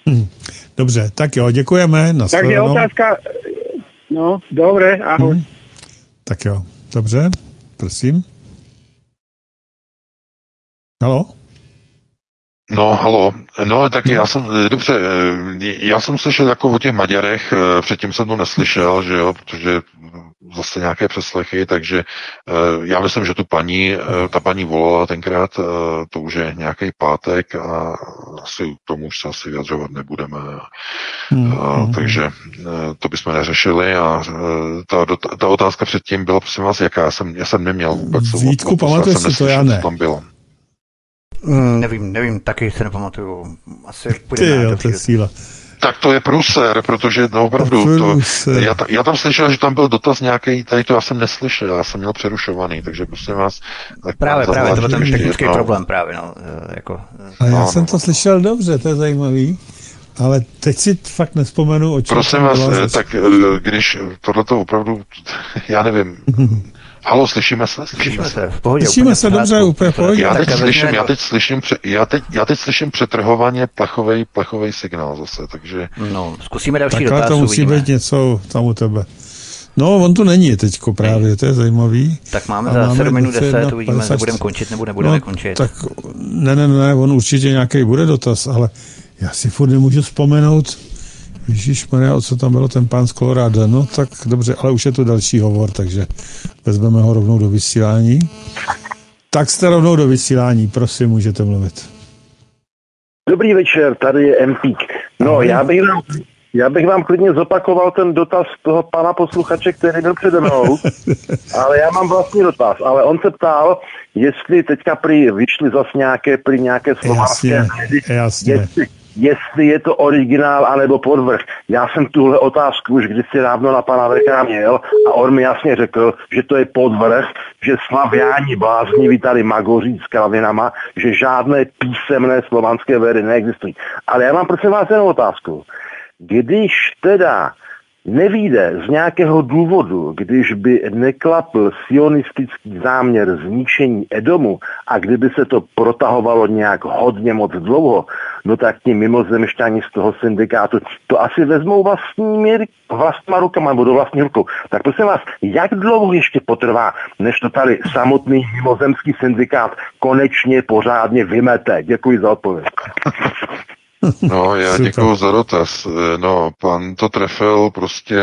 Dobře, tak jo, děkujeme. Tak je otázka, no, dobré, ahoj. Tak jo, dobře, prosím. Halo? No, halo. No, tak já jsem, dobře, já jsem slyšel jako o těch Maďarech, předtím jsem to neslyšel, že jo, protože zase nějaké přeslechy, takže já myslím, že ta paní volala tenkrát, to už je nějaký pátek a asi k tomu už se asi vyjadřovat nebudeme. Takže to bychom neřešili a ta otázka předtím byla, prosím vás, jaká? Já jsem neměl vůbec. Vítku, pamatuješ si to, já ne. Tam bylo. Nevím, taky se nepamatuju. Asi to je síla. Tak to je průser, protože no, opravdu, já tam slyšel, že tam byl dotaz nějaký, tady to já jsem neslyšel, já jsem měl přerušovaný, takže prosím vás. Právě, to byl ten technický problém právě. No, jako, já jsem to slyšel dobře, to je zajímavý, ale teď si fakt nespomenu, o čem. Prosím vás, tak když tohleto opravdu, já nevím, halo, slyšíme se? Slyšíme se, v pohodě. Slyšíme se dobře, úplně v pohodě. Já teď slyším přetrhovaně plechovej signál zase, takže... No, zkusíme další dotaz. Takhle to musí být něco tam u tebe. No, on tu není teďko právě, to je zajímavý. Tak máme za 7 minut 10, uvidíme, zda budeme končit nebo nebudeme končit. Tak ne, on určitě nějaký bude dotaz, ale já si furt nemůžu vzpomenout, Ježišmarja, o co tam bylo ten pán z Colorado. No tak dobře, ale už je to další hovor, takže vezmeme ho rovnou do vysílání. Tak jste rovnou do vysílání, prosím, můžete mluvit. Dobrý večer, tady je Empík. No, já bych vám klidně zopakoval ten dotaz toho pana posluchače, který byl přede mnou, ale já mám vlastní dotaz. Ale on se ptal, jestli teďka vyšly zase nějaké slovanské Jasně. Jestli je to originál anebo podvrh. Já jsem tuhle otázku už kdysi dávno na pana VK měl a on mi jasně řekl, že to je podvrh, že slaviáni blázniví tady magoří s kravinama, že žádné písemné slovanské védy neexistují. Ale já mám prosím vás jenom otázku. Když teda nevyjde z nějakého důvodu, když by neklapl sionistický záměr zničení Edomu a kdyby se to protahovalo nějak hodně moc dlouho, no tak ti mimozemšťani z toho syndikátu to asi vezmou vlastníma rukama nebo do vlastní rukou. Tak prosím vás, jak dlouho ještě potrvá, než to tady samotný mimozemský syndikát konečně pořádně vymete? Děkuji za odpověď. No, já děkuju za dotaz. No, pan to trefil prostě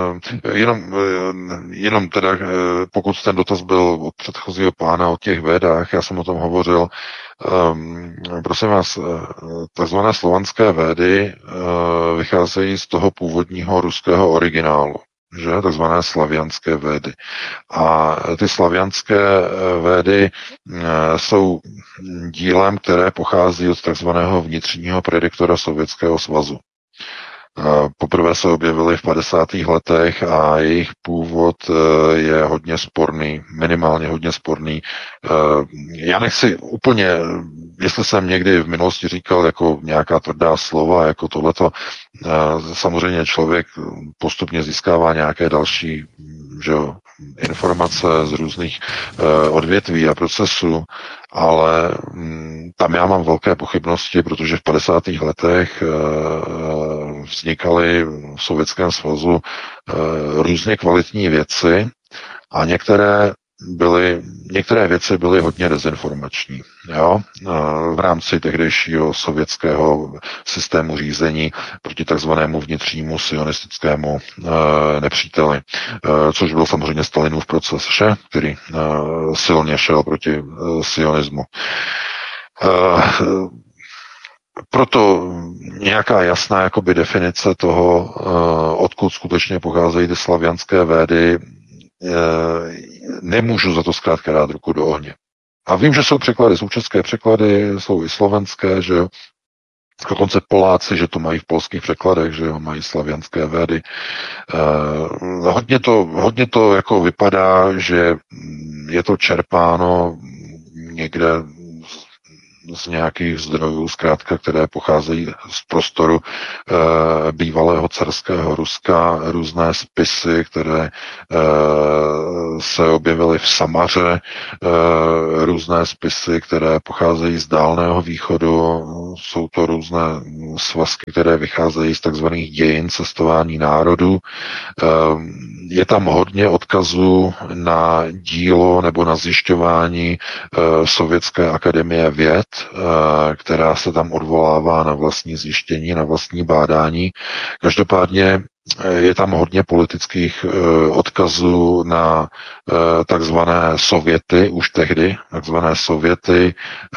jenom teda, pokud ten dotaz byl od předchozího pána o těch védách, já jsem o tom hovořil, prosím vás, takzvané slovanské védy vycházejí z toho původního ruského originálu, že, takzvané slavianské védy. A ty slavianské védy jsou dílem, které pochází od takzvaného vnitřního prediktora Sovětského svazu. Poprvé se objevily v 50. letech a jejich původ je hodně sporný, minimálně hodně sporný. Já nechci úplně, jestli jsem někdy v minulosti říkal jako nějaká tvrdá slova, jako tohleto, samozřejmě člověk postupně získává nějaké další, že jo, informace z různých odvětví a procesů, ale tam já mám velké pochybnosti, protože v 50. letech vznikaly v Sovětském svazu různě kvalitní věci a některé věci byly hodně dezinformační. Jo? V rámci tehdejšího sovětského systému řízení proti takzvanému vnitřnímu sionistickému nepříteli, což byl samozřejmě Stalinův proces, který silně šel proti sionismu. Proto nějaká jasná jakoby definice toho, odkud skutečně pocházejí ty slavianské védy, nemůžu za to zkrátka dát ruku do ohně. A vím, že jsou překlady, jsou české překlady, jsou i slovenské, že jo. Dokonce Poláci, že to mají v polských překladech, že jo, mají slavianské védy. Hodně to jako vypadá, že je to čerpáno někde z nějakých zdrojů, zkrátka, které pocházejí z prostoru bývalého carského Ruska, různé spisy, které se objevily v Samaře, různé spisy, které pocházejí z Dálného východu, jsou to různé svazky, které vycházejí z takzvaných dějin cestování národů. Je tam hodně odkazů na dílo nebo na zjišťování Sovětské akademie věd, která se tam odvolává na vlastní zjištění, na vlastní bádání. Každopádně je tam hodně politických odkazů na takzvané Sověty, už tehdy, takzvané Sověty,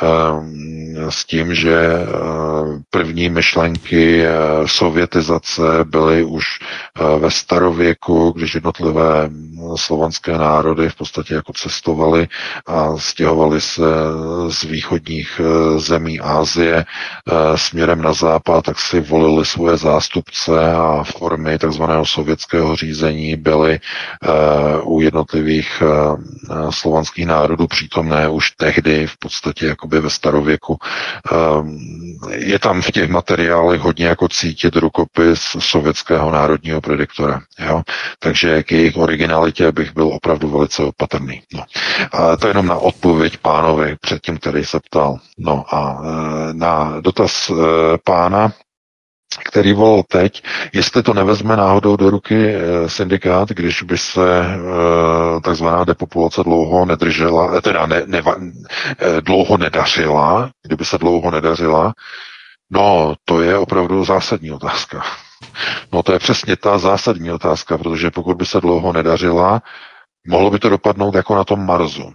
s tím, že první myšlenky sovětizace byly už ve starověku, když jednotlivé slovanské národy v podstatě jako cestovaly a stěhovaly se z východních zemí Asie směrem na západ, tak si volili svoje zástupce a formy takzvaného sovětského řízení byly u jednotlivých slovanských národů přítomné už tehdy, v podstatě jakoby ve starověku. Je tam v těch materiálech hodně jako cítit rukopis sovětského národního prediktora. Jo? Takže k jejich originalitě bych byl opravdu velice opatrný. No. A to jenom na odpověď pánovi předtím, který se ptal. No a na dotaz pána, který volal teď, jestli to nevezme náhodou do ruky syndikát, když by se takzvaná depopulace dlouho nedržela, teda dlouho nedařila, kdyby se dlouho nedařila, no to je opravdu zásadní otázka. No to je přesně ta zásadní otázka, protože pokud by se dlouho nedařila, mohlo by to dopadnout jako na tom Marsu.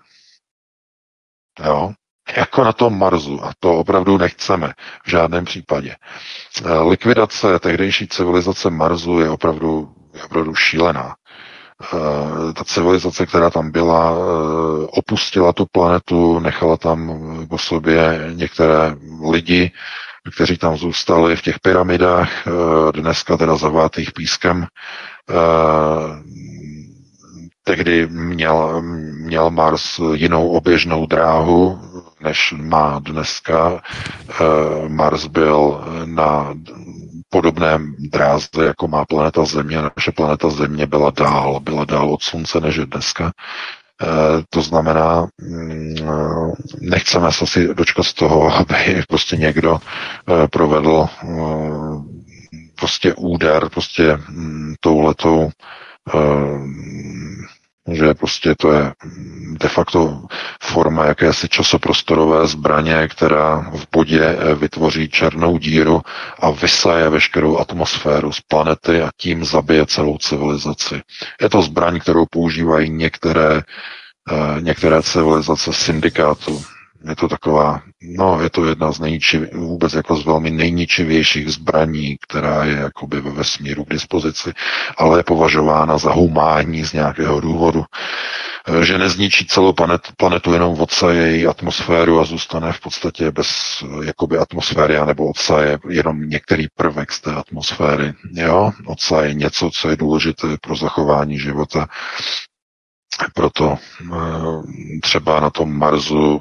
Jo? Jako na tom Marsu. A to opravdu nechceme v žádném případě. Likvidace tehdejší civilizace Marsu je opravdu šílená. Ta civilizace, která tam byla, opustila tu planetu, nechala tam po sobě některé lidi, kteří tam zůstali v těch pyramidách, dneska teda zavátých pískem. Tehdy měl Mars jinou oběžnou dráhu, než má dneska. Mars byl na podobném dráze, jako má planeta Země. Naše planeta Země byla dál od Slunce, než je dneska. To znamená, nechceme se asi dočkat z toho, aby prostě někdo provedl prostě úder prostě touhletou, že prostě to je de facto forma jakési časoprostorové zbraně, která v bodě vytvoří černou díru a vysaje veškerou atmosféru z planety a tím zabije celou civilizaci. Je to zbraň, kterou používají některé civilizace syndikátu. Je to taková, je to jedna z vůbec jako z velmi nejničivějších zbraní, která je jakoby ve vesmíru k dispozici, ale je považována za humánní z nějakého důvodu, že nezničí celou planetu, jenom odsaje její atmosféru a zůstane v podstatě bez jakoby atmosféry, anebo odsaje jenom některý prvek z té atmosféry. Jo? Odsaje něco, co je důležité pro zachování života. Proto třeba na tom Marsu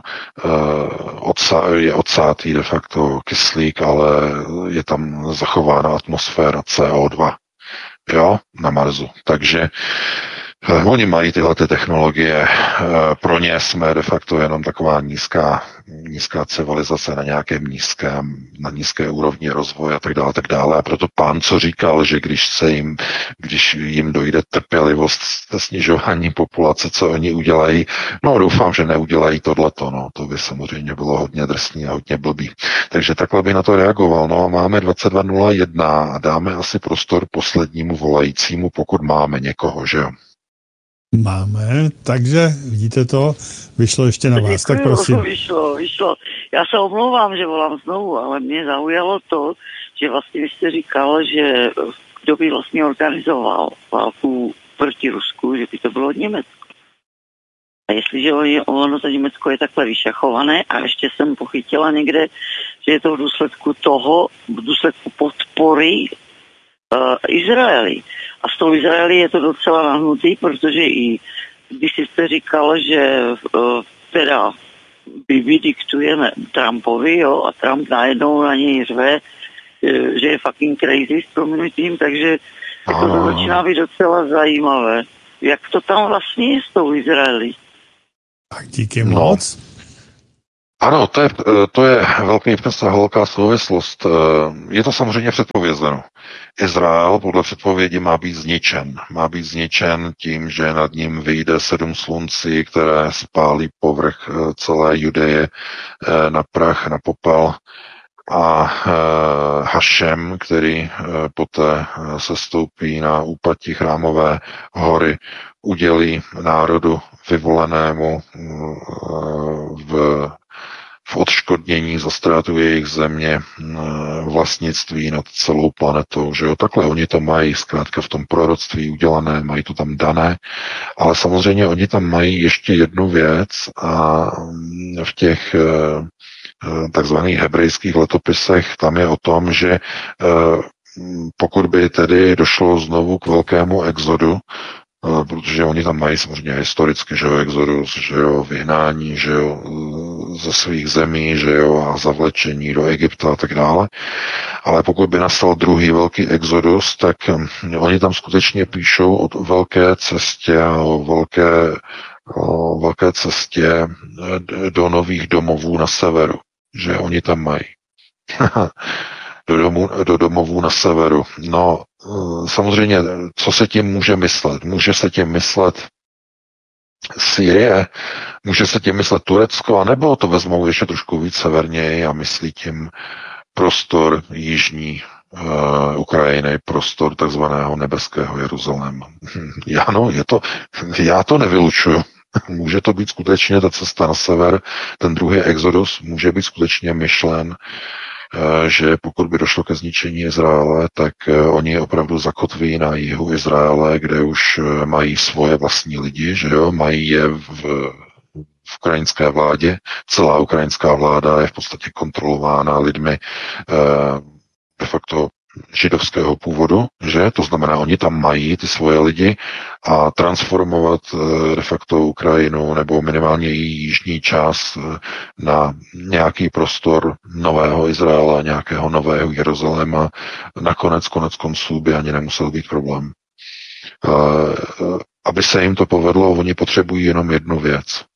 je odsátý de facto kyslík, ale je tam zachována atmosféra CO2. Jo, na Marsu. Takže oni mají tyhle technologie, pro ně jsme de facto jenom taková nízká civilizace na nízké úrovni rozvoje a tak dále. A proto pán, co říkal, že když jim dojde trpělivost se snižování populace, co oni udělají, doufám, že neudělají tohleto, to by samozřejmě bylo hodně drsný a hodně blbý. Takže takhle by na to reagoval. Máme 22:01 a dáme asi prostor poslednímu volajícímu, pokud máme někoho, že jo? Máme, takže vidíte to, vyšlo ještě na vás, tak prosím. Vyšlo. Já se omlouvám, že volám znovu, ale mě zaujalo to, že vlastně vy jste říkal, že kdo by vlastně organizoval válku proti Rusku, že by to bylo Německo. A jestliže ono to Německo je takhle vyšachované a ještě jsem pochytila někde, že je to v důsledku podpory Izraeli. A s tou Izraeli je to docela nahnutý, protože i když jste říkal, že teda Bibi diktuje Trumpovi, jo, a Trump najednou na něj řve, že je fucking crazy s prominutím, takže jako to začíná být docela zajímavé. Jak to tam vlastně je s tou Izraelí? Tak díky moc. Ano, to je velký přesah, velká souvislost. Je to samozřejmě předpovězeno. Izrael podle předpovědi má být zničen. Má být zničen tím, že nad ním vyjde 7 sluncí, které spálí povrch celé Judeje na prach, na popel. A Hašem, který poté se stoupí na úpatí Chrámové hory, udělí národu vyvolenému v odškodnění za ztrátu jejich země vlastnictví nad celou planetou. Že jo? Takhle oni to mají zkrátka v tom proroctví udělané, mají to tam dané, ale samozřejmě oni tam mají ještě jednu věc a v těch takzvaných hebrejských letopisech tam je o tom, že pokud by tedy došlo znovu k velkému exodu, protože oni tam mají samozřejmě historicky, že jo, exodus, že jo, vyhnání, že jo, ze svých zemí, že jo, a zavlečení do Egypta a tak dále. Ale pokud by nastal druhý velký exodus, tak oni tam skutečně píšou o velké cestě a o velké cestě do nových domovů na severu, že oni tam mají. Do domovů na severu. No, samozřejmě, co se tím může myslet? Může se tím myslet Sýrie, může se tím myslet Turecko, anebo to vezmou ještě trošku víc severněji a myslí tím prostor jižní Ukrajiny, prostor takzvaného nebeského Jeruzaléma. Já to nevylučuju. Může to být skutečně ta cesta na sever, ten druhý exodus může být skutečně myšlen, že pokud by došlo ke zničení Izraele, tak oni opravdu zakotví na jihu Izraele, kde už mají svoje vlastní lidi, že jo, mají je v ukrajinské vládě. Celá ukrajinská vláda je v podstatě kontrolována lidmi de facto židovského původu, že? To znamená, oni tam mají ty svoje lidi a transformovat de facto Ukrajinu nebo minimálně její jižní část na nějaký prostor nového Izraela, nějakého nového Jeruzaléma, konec konců by ani nemusel být problém. Aby se jim to povedlo, oni potřebují jenom jednu věc.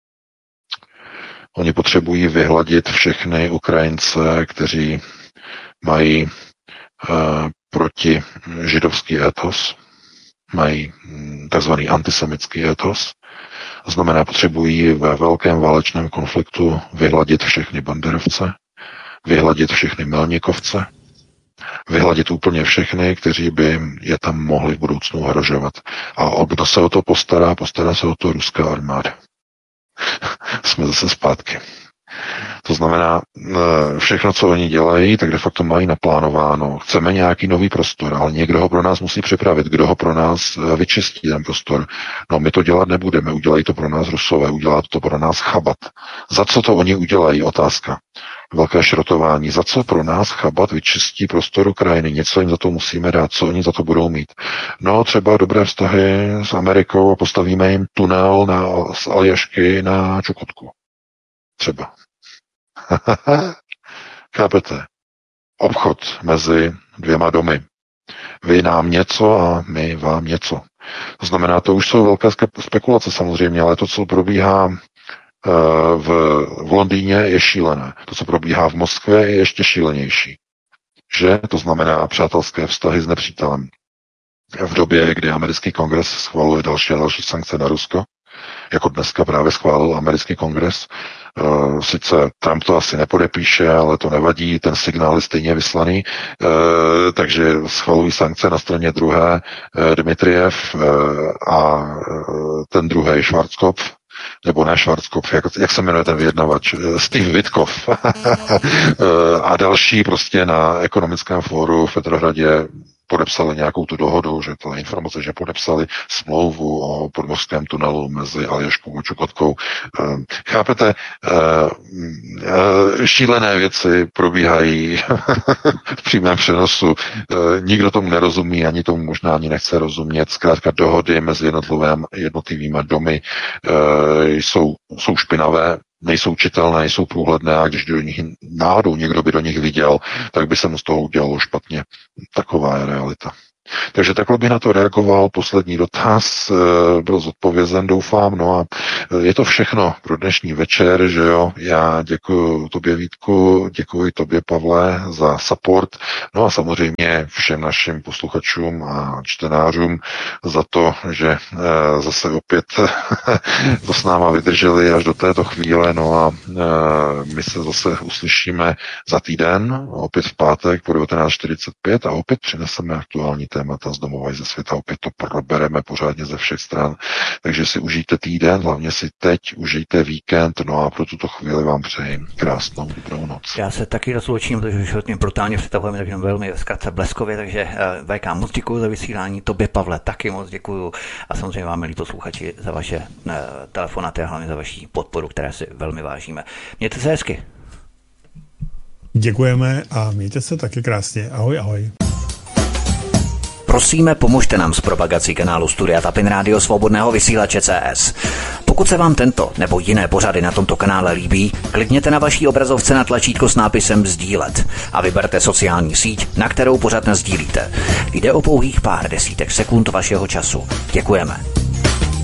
Oni potřebují vyhladit všechny Ukrajince, kteří mají proti židovský etos, mají takzvaný antisemitský etos. To znamená, potřebují ve velkém válečném konfliktu vyhladit všechny banderovce, vyhladit všechny milníkovce, vyhladit úplně všechny, kteří by je tam mohli v budoucnu ohrožovat. A kdo se o to postará? Postará se o to ruská armáda. Jsme zase zpátky. To znamená, všechno, co oni dělají, tak de facto mají naplánováno. Chceme nějaký nový prostor, ale někdo ho pro nás musí připravit. Kdo ho pro nás vyčistí, ten prostor? No, my to dělat nebudeme, udělají to pro nás Rusové, udělá to pro nás Chabat. Za co to oni udělají? Otázka. Velké šrotování. Za co pro nás Chabat vyčistí prostor Ukrajiny? Něco jim za to musíme dát. Co oni za to budou mít? No, třeba dobré vztahy s Amerikou a postavíme jim tunel z Aljašky na Čukotku. Třeba. Chápete? Obchod mezi dvěma domy. Vy nám něco a my vám něco. To znamená, to už jsou velké spekulace samozřejmě, ale to, co probíhá v Londýně, je šílené. To, co probíhá v Moskvě, je ještě šílenější. Že? To znamená přátelské vztahy s nepřítelem. V době, kdy americký kongres schvaluje další a další sankce na Rusko, jako dneska právě schválil americký kongres. Sice Trump to asi nepodepíše, ale to nevadí, ten signál je stejně vyslaný, takže schvalují sankce na straně druhé Dmitrijev a ten druhý Schwarzkopf, nebo ne Schwarzkopf, jak se jmenuje ten vyjednavač, Steve Witkoff a další prostě na ekonomickém fóru v Petrohradě podepsali nějakou tu dohodu, že to je informace, že podepsali smlouvu o podmořském tunelu mezi Aljaškou a Čukotkou. Chápete, šílené věci probíhají v přímém přenosu. Nikdo tomu nerozumí, ani tomu možná ani nechce rozumět. Zkrátka dohody mezi jednotlivými domy jsou špinavé, nejsou čitelné, nejsou průhledné a když do nich náhodou někdo by do nich viděl, tak by se mu z toho udělalo špatně. Taková je realita. Takže takhle bych na to reagoval. Poslední dotaz byl zodpovězen, doufám. No a je to všechno pro dnešní večer, že jo. Já děkuji tobě, Vítku, děkuji tobě, Pavle, za support. No a samozřejmě všem našim posluchačům a čtenářům za to, že zase opět to s náma vydrželi až do této chvíle. No a my se zase uslyšíme za týden, opět v pátek po 19:45 a opět přineseme aktuální témata z domova i ze světa. Opět to probereme pořádně ze všech stran. Takže si užijte týden, hlavně si teď užijte víkend, no a pro tuto chvíli vám přeji krásnou dobrou noc. Já se taky rozloučím, protože už hodně brutálně představujeme, takže velmi zkratce bleskově, takže VK moc děkuju za vysílání, tobě, Pavle, taky moc děkuju a samozřejmě vám, milí posluchači, za vaše telefonaty a hlavně za vaši podporu, které si velmi vážíme. Mějte se hezky. Děkujeme a mějte se taky krásně. Ahoj, ahoj. Prosíme, pomožte nám s propagací kanálu Studia Tapin Rádio Svobodného vysílače CS. Pokud se vám tento nebo jiné pořady na tomto kanále líbí, klikněte na vaší obrazovce na tlačítko s nápisem sdílet a vyberte sociální síť, na kterou pořad nasdílíte. Jde o pouhých pár desítek sekund vašeho času. Děkujeme.